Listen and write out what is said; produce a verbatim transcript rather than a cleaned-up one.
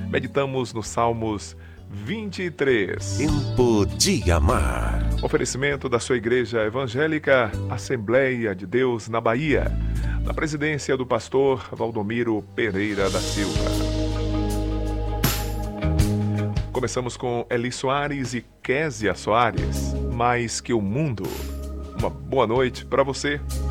Meditamos nos Salmos vinte e três. Tempo de amar. Oferecimento da sua Igreja Evangélica Assembleia de Deus na Bahia, na presidência do pastor Valdomiro Pereira da Silva. Começamos com Eli Soares e Késia Soares, Mais que o Mundo. Uma boa noite para você.